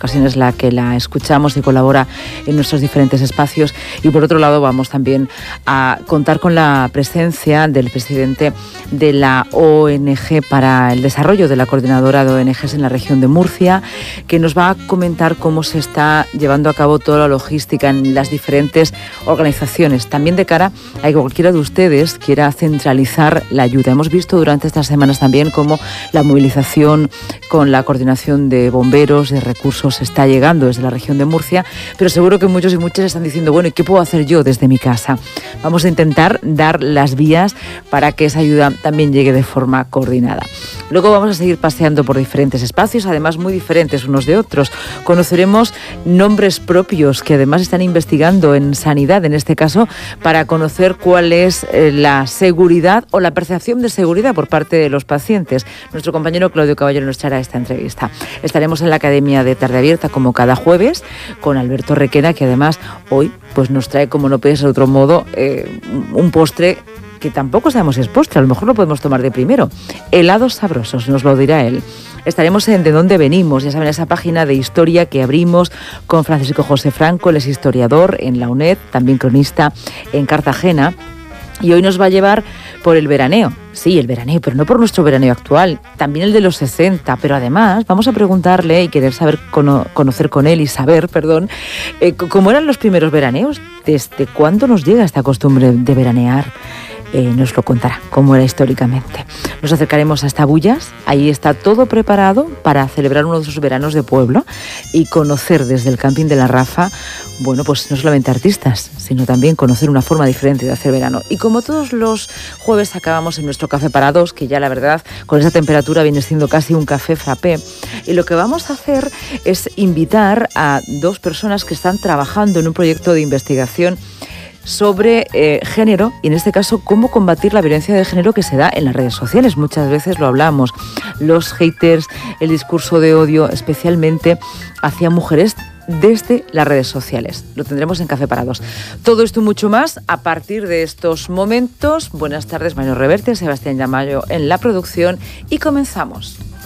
ocasiones la que la escuchamos y colabora en nuestros diferentes espacios. Y por otro lado vamos también a contar con la presencia del presidente de la ONG para el desarrollo, de la coordinadora de ONGs en la región de Murcia, que nos va a comentar cómo se está llevando a cabo toda la logística en las diferentes organizaciones, también de cara a que cualquiera de ustedes quiera centralizar la ayuda. Hemos visto durante estas semanas también cómo la movilización con la coordinación de bomberos, de recursos, está llegando desde la región de Murcia, pero seguro que muchos y muchas están diciendo, bueno, ¿y qué puedo hacer yo desde mi casa? Vamos a intentar dar las vías para que esa ayuda también llegue de forma coordinada. Luego vamos a seguir paseando por diferentes espacios, además muy diferentes unos de otros. Conoceremos nombres propios que además están investigando en sanidad, en este caso, para conocer cuál es la seguridad o la percepción de seguridad por parte de los pacientes. Nuestro compañero Claudio Caballero nos traerá esta entrevista. Estaremos en la Academia de Tarde Abierta como cada jueves con Alberto Requena, que además hoy pues nos trae, como no puede ser de otro modo, un postre que tampoco sabemos si es postre, a lo mejor lo podemos tomar de primero. Helados sabrosos, nos lo dirá él. Estaremos en De Dónde Venimos, ya saben, esa página de historia que abrimos con Francisco José Franco, él es historiador en la UNED, también cronista en Cartagena, y hoy nos va a llevar por el veraneo. Sí, el veraneo, pero no por nuestro veraneo actual, también el de los 60, pero además vamos a preguntarle y querer saber, conocer con él y saber, cómo eran los primeros veraneos, desde cuándo nos llega esta costumbre de veranear. Nos lo contará, cómo era históricamente. Nos acercaremos hasta Bullas, ahí está todo preparado para celebrar uno de esos veranos de pueblo y conocer desde el camping de la Rafa, bueno, pues no solamente artistas, sino también conocer una forma diferente de hacer verano. Y como todos los jueves acabamos en nuestro café para dos, que ya la verdad con esa temperatura viene siendo casi un café frappé, y lo que vamos a hacer es invitar a dos personas que están trabajando en un proyecto de investigación sobre género, y en este caso cómo combatir la violencia de género que se da en las redes sociales. Muchas veces lo hablamos, los haters, el discurso de odio, especialmente hacia mujeres desde las redes sociales. Lo tendremos en Café para Dos. Todo esto y mucho más a partir de estos momentos. Buenas tardes, Mario Reverte, Sebastián Llamayo en la producción, y comenzamos.